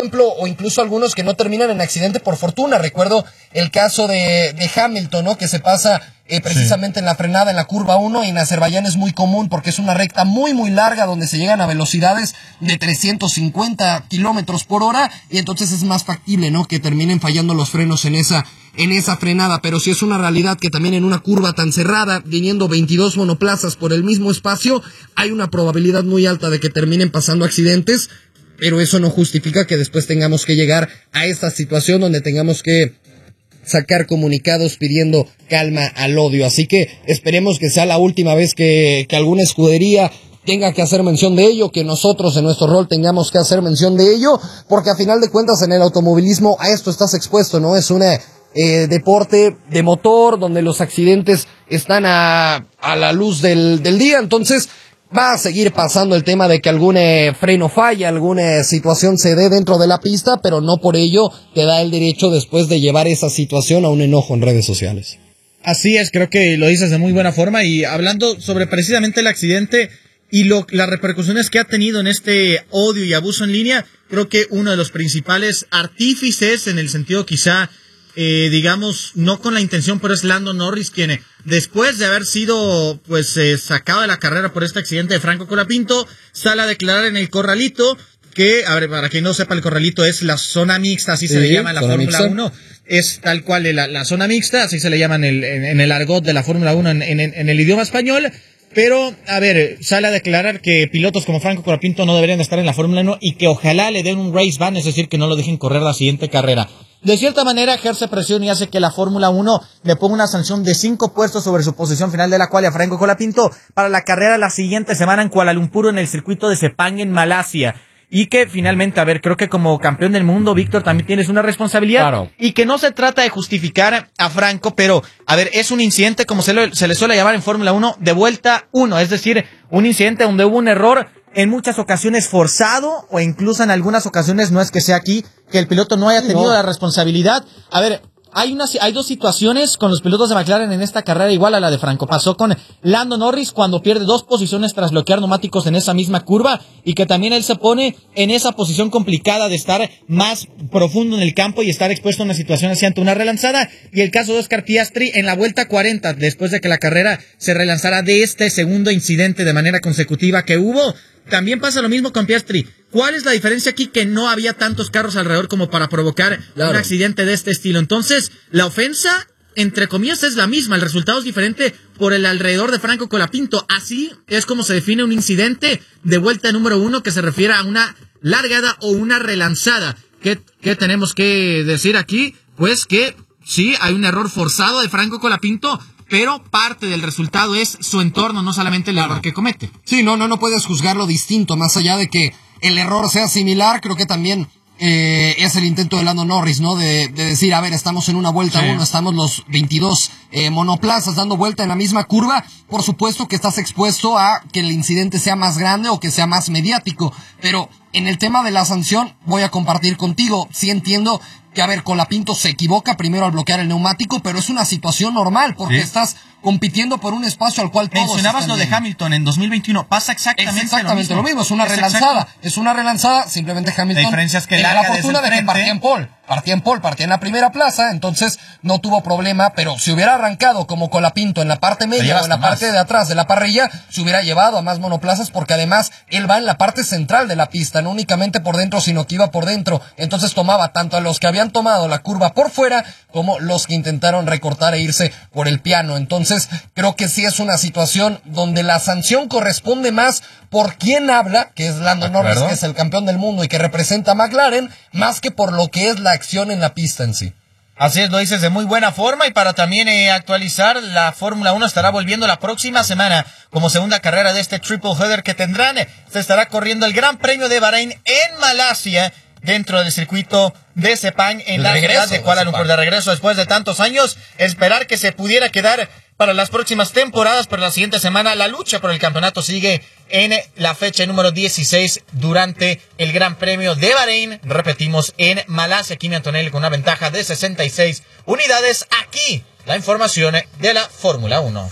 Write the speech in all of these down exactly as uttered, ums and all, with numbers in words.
ejemplo, o incluso algunos que no terminan en accidente por fortuna. Recuerdo el caso de, de Hamilton, ¿no? Que se pasa eh, precisamente sí. en la frenada en la curva uno, y en Azerbaiyán es muy común porque es una recta muy muy larga donde se llegan a velocidades de trescientos cincuenta kilómetros por hora, y entonces es más factible, ¿no? Que terminen fallando los frenos en esa en esa frenada. Pero sí es una realidad que también en una curva tan cerrada, viniendo veintidós monoplazas por el mismo espacio, hay una probabilidad muy alta de que terminen pasando accidentes, pero eso no justifica que después tengamos que llegar a esta situación donde tengamos que sacar comunicados pidiendo calma al odio. Así que esperemos que sea la última vez que, que alguna escudería tenga que hacer mención de ello, que nosotros en nuestro rol tengamos que hacer mención de ello, porque a final de cuentas en el automovilismo a esto estás expuesto, ¿no? Es una eh, deporte de motor donde los accidentes están a, a la luz del, del día, entonces va a seguir pasando el tema de que algún eh, freno falla, alguna situación se dé dentro de la pista, pero no por ello te da el derecho después de llevar esa situación a un enojo en redes sociales. Así es, creo que lo dices de muy buena forma, y hablando sobre precisamente el accidente y lo, las repercusiones que ha tenido en este odio y abuso en línea, creo que uno de los principales artífices, en el sentido quizá, eh, digamos, no con la intención, pero es Lando Norris, quien después de haber sido pues eh, sacado de la carrera por este accidente de Franco Colapinto, sale a declarar en el corralito, que, a ver, para quien no sepa, el corralito es la zona mixta, así sí, se le llama en la Fórmula uno, es tal cual la, la zona mixta, así se le llama en el, en, en el argot de la Fórmula uno en, en, en el idioma español. Pero, a ver, sale a declarar que pilotos como Franco Colapinto no deberían estar en la Fórmula uno y que ojalá le den un race ban, es decir, que no lo dejen correr la siguiente carrera. De cierta manera ejerce presión y hace que la Fórmula uno le ponga una sanción de cinco puestos sobre su posición final de la cual a Franco Colapinto para la carrera la siguiente semana en Kuala Lumpur, en el circuito de Sepang en Malasia. Y que finalmente, a ver, creo que como campeón del mundo, Víctor, también tienes una responsabilidad. Claro. Y que no se trata de justificar a Franco, pero, a ver, es un incidente, como se, lo, se le suele llamar en Fórmula uno, de vuelta uno. Es decir, un incidente donde hubo un error, en muchas ocasiones forzado, o incluso en algunas ocasiones, no es que sea aquí, que el piloto no haya tenido no. la responsabilidad. A ver, hay una, hay dos situaciones con los pilotos de McLaren en esta carrera igual a la de Franco. Pasó con Lando Norris cuando pierde dos posiciones tras bloquear neumáticos en esa misma curva, y que también él se pone en esa posición complicada de estar más profundo en el campo y estar expuesto a una situación así ante una relanzada. Y el caso de Oscar Piastri en la vuelta cuarenta, después de que la carrera se relanzara de este segundo incidente de manera consecutiva que hubo. También pasa lo mismo con Piastri. ¿Cuál es la diferencia aquí? Que no había tantos carros alrededor como para provocar claro. un accidente de este estilo. Entonces, la ofensa, entre comillas, es la misma. El resultado es diferente por el alrededor de Franco Colapinto. Así es como se define un incidente de vuelta número uno, que se refiere a una largada o una relanzada. ¿Qué, qué tenemos que decir aquí? Pues que sí, hay un error forzado de Franco Colapinto, pero parte del resultado es su entorno, no solamente el error que comete. Sí, no, no, no puedes juzgarlo distinto, más allá de que el error sea similar. Creo que también eh, es el intento de Lando Norris, ¿no? De, de decir, a ver, estamos en una vuelta sí. uno, estamos los veintidós eh, monoplazas dando vuelta en la misma curva. Por supuesto que estás expuesto a que el incidente sea más grande o que sea más mediático, pero en el tema de la sanción voy a compartir contigo. Sí entiendo que, a ver, Colapinto se equivoca primero al bloquear el neumático, pero es una situación normal porque sí. estás compitiendo por un espacio al cual todos mencionabas lo de Hamilton en dos mil veintiuno, pasa exactamente, es exactamente lo, mismo. lo mismo, es una es relanzada, exacto. es una relanzada, simplemente Hamilton la diferencia es que tenía la fortuna de que partía en pole, partía en pole, partía en la primera plaza, entonces no tuvo problema, pero si hubiera arrancado como Colapinto en la parte media o en la más. parte de atrás de la parrilla, se hubiera llevado a más monoplazas, porque además él va en la parte central de la pista, no únicamente por dentro, sino que iba por dentro, entonces tomaba tanto a los que habían tomado la curva por fuera, como los que intentaron recortar e irse por el piano. Entonces creo que sí es una situación donde la sanción corresponde más por quien habla, que es Lando Norris, que es el campeón del mundo y que representa a McLaren, más que por lo que es la acción en la pista en sí. Así es, lo dices de muy buena forma. Y para también eh, actualizar, la Fórmula uno estará volviendo la próxima semana como segunda carrera de este triple header que tendrán. Se estará corriendo el Gran Premio de Bahrein en Malasia, dentro del circuito de Sepang en la ciudad de Kuala Lumpur. De regreso después de tantos años, esperar que se pudiera quedar para las próximas temporadas, pero la siguiente semana la lucha por el campeonato sigue en la fecha número dieciséis durante el Gran Premio de Bahrein. Repetimos, en Malasia. Kimi Antonelli con una ventaja de sesenta y seis unidades. Aquí la información de la Fórmula uno.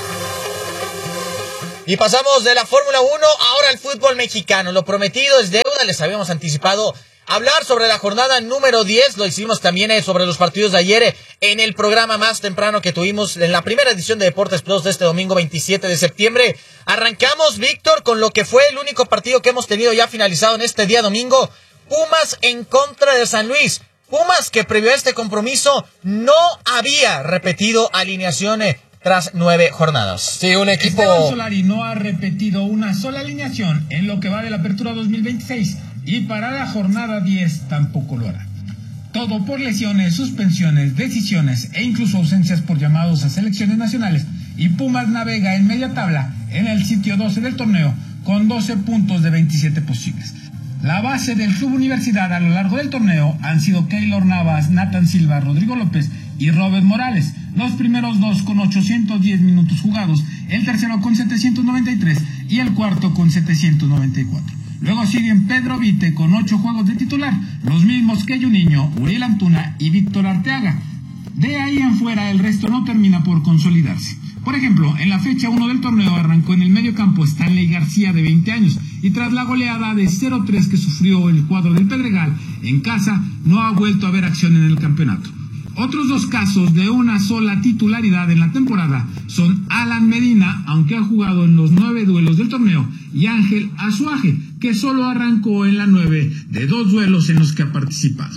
Y pasamos de la Fórmula uno ahora al fútbol mexicano. Lo prometido es deuda. jornada. Les habíamos anticipado hablar sobre la jornada número diez, lo hicimos también eh, sobre los partidos de ayer eh, en el programa más temprano que tuvimos en la primera edición de Deportes Plus de este domingo veintisiete de septiembre. Arrancamos, Víctor, con lo que fue el único partido que hemos tenido ya finalizado en este día domingo. Pumas en contra de San Luis. Pumas que previo a este compromiso no había repetido alineaciones tras nueve jornadas. Sí, un equipo... Esteban Solari no ha repetido una sola alineación en lo que va de la apertura dos mil veintiséis y para la jornada diez tampoco lo hará. Todo por lesiones, suspensiones, decisiones e incluso ausencias por llamados a selecciones nacionales. Y Pumas navega en media tabla en el sitio doce del torneo con doce puntos de veintisiete posibles. La base del Club Universidad a lo largo del torneo han sido Keylor Navas, Nathan Silva, Rodrigo López y Robert Morales. Los primeros dos con ochocientos diez minutos jugados, el tercero con setecientos noventa y tres y el cuarto con setecientos noventa y cuatro. Luego siguen Pedro Vite con ocho juegos de titular, los mismos que Juninho, Uriel Antuna y Víctor Arteaga. De ahí en fuera el resto no termina por consolidarse. Por ejemplo, en la fecha uno del torneo arrancó en el medio campo Stanley García de veinte años y tras la goleada de cero tres que sufrió el cuadro del Pedregal en casa no ha vuelto a ver acción en el campeonato. Otros dos casos de una sola titularidad en la temporada son Alan Medina, aunque ha jugado en los nueve duelos del torneo, y Ángel Azuaje, que solo arrancó en la nueve de dos duelos en los que ha participado.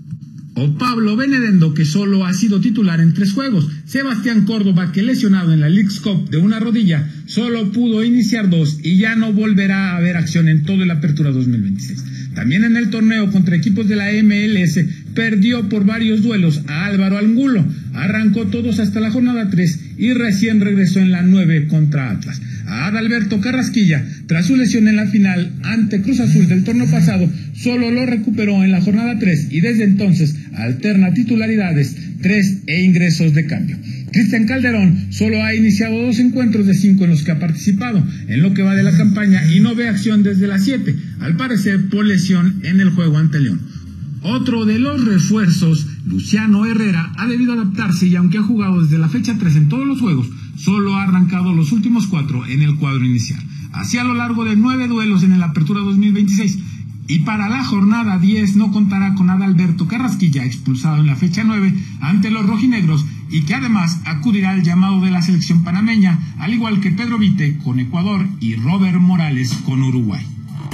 O Pablo Benedendo, que solo ha sido titular en tres juegos. Sebastián Córdoba, que lesionado en la Leagues Cup de una rodilla, solo pudo iniciar dos y ya no volverá a ver acción en toda la apertura dos mil veintiséis. También en el torneo contra equipos de la M L S perdió por varios duelos a Álvaro Angulo. Arrancó todos hasta la jornada tres y recién regresó en la nueve contra Atlas. A Adalberto Carrasquilla, tras su lesión en la final ante Cruz Azul del torneo pasado, solo lo recuperó en la jornada tres y desde entonces alterna titularidades, tres e ingresos de cambio. Cristian Calderón solo ha iniciado dos encuentros de cinco en los que ha participado en lo que va de la campaña y no ve acción desde las siete, al parecer por lesión en el juego ante León. Otro de los refuerzos, Luciano Herrera, ha debido adaptarse y aunque ha jugado desde la fecha tres en todos los juegos, solo ha arrancado los últimos cuatro en el cuadro inicial. Así a lo largo de nueve duelos en el Apertura dos mil veintiséis. Y para la jornada diez no contará con Adalberto Carrasquilla, expulsado en la fecha nueve ante los rojinegros, y que además acudirá al llamado de la selección panameña, al igual que Pedro Vite con Ecuador y Robert Morales con Uruguay.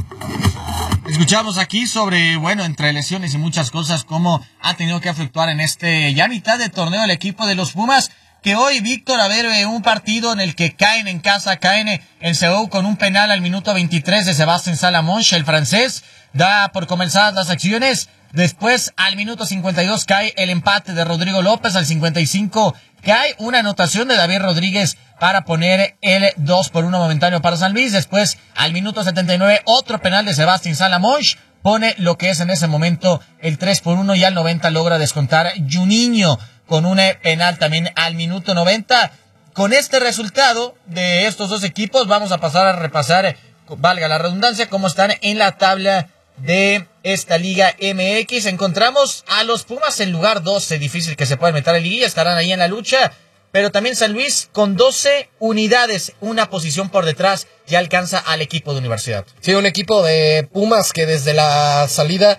Escuchamos aquí sobre, bueno, entre lesiones y muchas cosas, cómo ha tenido que efectuar en este ya mitad de torneo el equipo de los Pumas, que hoy, Víctor, a ver, eh, un partido en el que caen en casa, caen en Seúl con un penal al minuto veintitrés de Sébastien Salamonche, el francés, da por comenzadas las acciones. Después, al minuto cincuenta y dos, cae el empate de Rodrigo López. Al cincuenta y cinco, cae una anotación de David Rodríguez para poner el dos por uno momentáneo para San Luis. Después, al minuto setenta y nueve, otro penal de Sébastien Salamonche pone lo que es en ese momento el tres por uno y al noventa logra descontar Juninho con un penal también al minuto noventa. Con este resultado de estos dos equipos vamos a pasar a repasar, valga la redundancia, cómo están en la tabla de esta Liga M X. Encontramos a los Pumas en lugar doce, difícil que se puedan meter en liguilla, estarán ahí en la lucha, pero también San Luis con doce unidades, una posición por detrás, ya alcanza al equipo de Universidad. Sí, un equipo de Pumas que desde la salida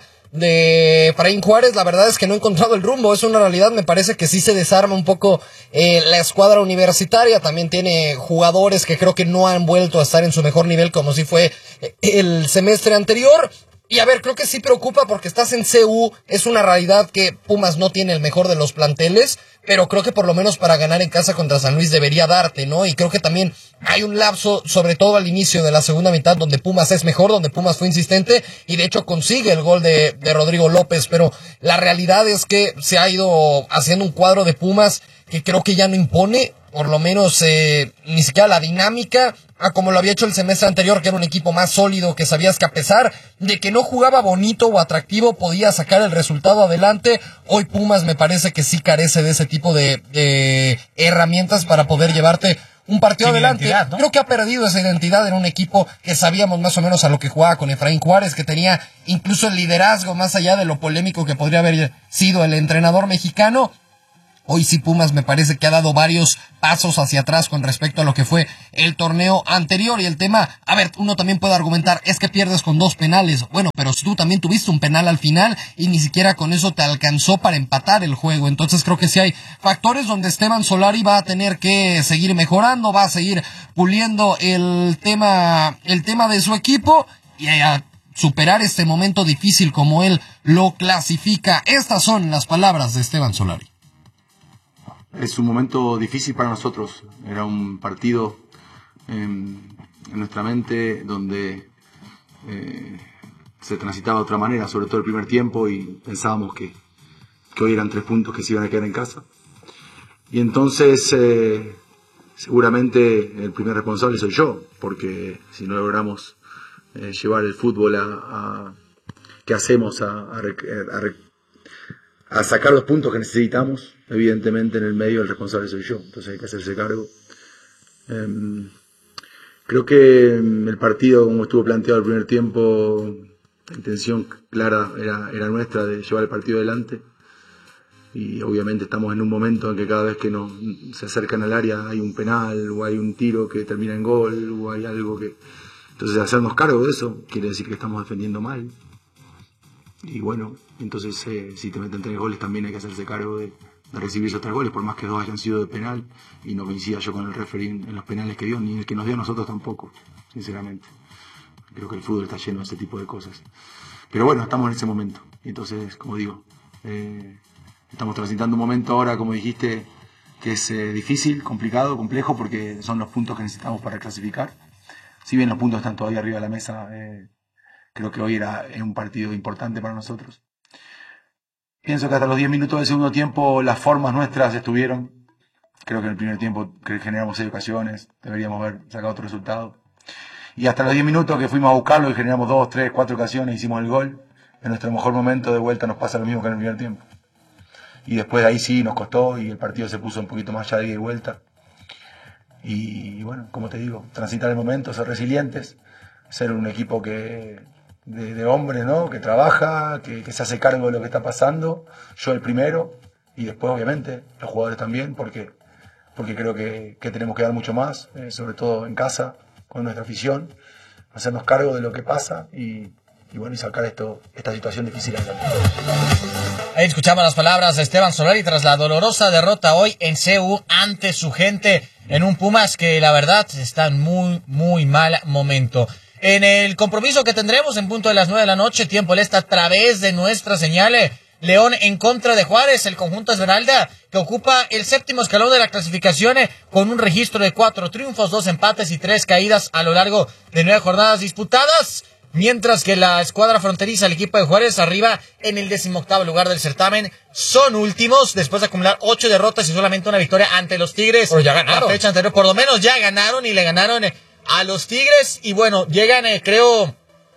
de Efraín Juárez, la verdad es que no ha encontrado el rumbo, es una realidad. Me parece que sí se desarma un poco eh, la escuadra universitaria. También tiene jugadores que creo que no han vuelto a estar en su mejor nivel como si fue el semestre anterior. Y a ver, creo que sí preocupa porque estás en C U, es una realidad que Pumas no tiene el mejor de los planteles, pero creo que por lo menos para ganar en casa contra San Luis debería darte, ¿no? Y creo que también hay un lapso, sobre todo al inicio de la segunda mitad, donde Pumas es mejor, donde Pumas fue insistente y de hecho consigue el gol de, de Rodrigo López, pero la realidad es que se ha ido haciendo un cuadro de Pumas que creo que ya no impone, por lo menos eh, ni siquiera la dinámica, a como lo había hecho el semestre anterior, que era un equipo más sólido, que sabías que a pesar de que no jugaba bonito o atractivo, podía sacar el resultado adelante. Hoy Pumas me parece que sí carece de ese tipo de, de herramientas para poder llevarte un partido Sin adelante, ¿no? Creo que ha perdido esa identidad en un equipo que sabíamos más o menos a lo que jugaba con Efraín Juárez, que tenía incluso el liderazgo más allá de lo polémico que podría haber sido el entrenador mexicano. Hoy sí Pumas me parece que ha dado varios pasos hacia atrás con respecto a lo que fue el torneo anterior. Y el tema, a ver, uno también puede argumentar, es que pierdes con dos penales. Bueno, pero si tú también tuviste un penal al final y ni siquiera con eso te alcanzó para empatar el juego. Entonces creo que sí hay factores donde Esteban Solari va a tener que seguir mejorando, va a seguir puliendo el tema, el tema de su equipo y a superar este momento difícil como él lo clasifica. Estas son las palabras de Esteban Solari. Es un momento difícil para nosotros. Era un partido en, en nuestra mente donde eh, se transitaba de otra manera, sobre todo el primer tiempo, y pensábamos que, que hoy eran tres puntos que se iban a quedar en casa. Y entonces eh, seguramente el primer responsable soy yo, porque si no logramos eh, llevar el fútbol a, a que hacemos a, a, a, a sacar los puntos que necesitamos, evidentemente en el medio el responsable soy yo, entonces hay que hacerse cargo. Eh, creo que el partido, como estuvo planteado el primer tiempo, la intención clara era, era nuestra de llevar el partido adelante, y obviamente estamos en un momento en que cada vez que nos se acercan al área hay un penal o hay un tiro que termina en gol o hay algo que... Entonces hacernos cargo de eso quiere decir que estamos defendiendo mal, y bueno, entonces eh, si te meten tres goles también hay que hacerse cargo de de recibir esos tres goles, por más que dos hayan sido de penal, y no coincida yo con el referee en los penales que dio, ni el que nos dio a nosotros tampoco, sinceramente. Creo que el fútbol está lleno de ese tipo de cosas. Pero bueno, estamos en ese momento, y entonces, como digo, eh, estamos transitando un momento ahora, como dijiste, que es eh, difícil, complicado, complejo, porque son los puntos que necesitamos para clasificar. Si bien los puntos están todavía arriba de la mesa, eh, creo que hoy era un partido importante para nosotros. Pienso que hasta los diez minutos del segundo tiempo las formas nuestras estuvieron. Creo que en el primer tiempo generamos seis ocasiones, deberíamos haber sacado otro resultado. Y hasta los diez minutos que fuimos a buscarlo y generamos dos, tres, cuatro ocasiones, hicimos el gol. En nuestro mejor momento de vuelta nos pasa lo mismo que en el primer tiempo. Y después de ahí sí nos costó y el partido se puso un poquito más allá de ida y vuelta. Y bueno, como te digo, transitar el momento, ser resilientes, ser un equipo que... De, de hombres, ¿no? Que trabaja, que, que se hace cargo de lo que está pasando, yo el primero, y después obviamente los jugadores también, porque, porque creo que, que tenemos que dar mucho más, eh, sobre todo en casa, con nuestra afición, hacernos cargo de lo que pasa y, y bueno, y sacar esto, esta situación difícil adelante. Ahí escuchamos las palabras de Esteban Solari tras la dolorosa derrota hoy en C U ante su gente en un Pumas que la verdad está en muy, muy mal momento. En el compromiso que tendremos en punto de las nueve de la noche, tiempo del este, a través de nuestra señal, León en contra de Juárez, el conjunto Esmeralda, que ocupa el séptimo escalón de la clasificación con un registro de cuatro triunfos, dos empates y tres caídas a lo largo de nueve jornadas disputadas, mientras que la escuadra fronteriza, el equipo de Juárez, arriba en el decimoctavo lugar del certamen, son últimos después de acumular ocho derrotas y solamente una victoria ante los Tigres. Pero ya ganaron. La fecha anterior, por lo menos ya ganaron y le ganaron a los Tigres, y bueno, llegan, eh, creo,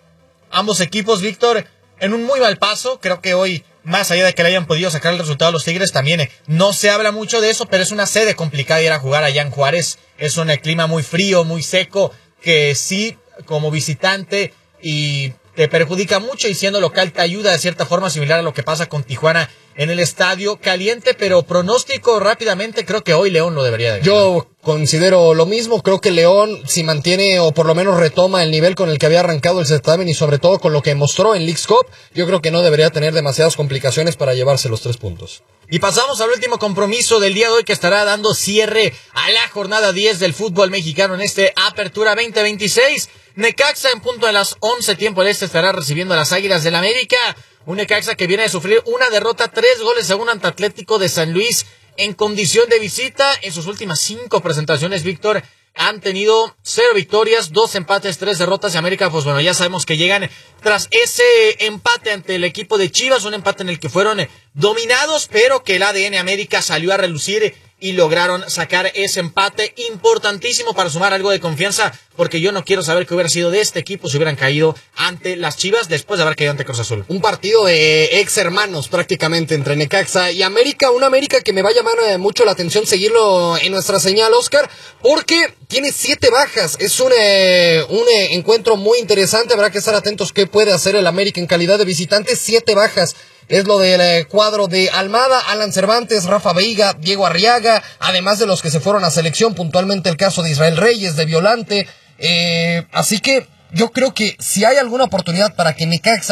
ambos equipos, Víctor, en un muy mal paso. Creo que hoy, más allá de que le hayan podido sacar el resultado a los Tigres, también eh, no se habla mucho de eso, pero es una sede complicada ir a jugar allá en Juárez. Es un eh, clima muy frío, muy seco, que sí, como visitante, y te perjudica mucho, y siendo local te ayuda de cierta forma, similar a lo que pasa con Tijuana en el estadio caliente. Pero pronóstico rápidamente, creo que hoy León lo debería de ganar. Yo considero lo mismo, creo que León, si mantiene o por lo menos retoma el nivel con el que había arrancado el certamen y sobre todo con lo que mostró en Leagues Cup, yo creo que no debería tener demasiadas complicaciones para llevarse los tres puntos. Y pasamos al último compromiso del día de hoy, que estará dando cierre a la jornada diez del fútbol mexicano en este Apertura veinte veintiséis. Necaxa, en punto de las once tiempo del este, estará recibiendo a las Águilas del América. Un Necaxa que viene de sufrir una derrota, tres goles a uno ante Atlético de San Luis en condición de visita. En sus últimas cinco presentaciones, Víctor, han tenido cero victorias, dos empates, tres derrotas. Y América, pues bueno, ya sabemos que llegan tras ese empate ante el equipo de Chivas, un empate en el que fueron dominados, pero que el A D N América salió a relucir y lograron sacar ese empate importantísimo para sumar algo de confianza, porque yo no quiero saber qué hubiera sido de este equipo si hubieran caído ante las Chivas después de haber caído ante Cruz Azul. Un partido de ex hermanos prácticamente entre Necaxa y América, un América que me va a llamar eh, mucho la atención seguirlo en nuestra señal, Oscar, porque tiene siete bajas. Es un, eh, un eh, encuentro muy interesante, habrá que estar atentos qué puede hacer el América en calidad de visitante. Siete bajas es lo del eh, cuadro de Almada, Alan Cervantes, Rafa Veiga, Diego Arriaga, además de los que se fueron a selección, puntualmente el caso de Israel Reyes, de Violante. Eh, así que yo creo que si hay alguna oportunidad para que Necaxa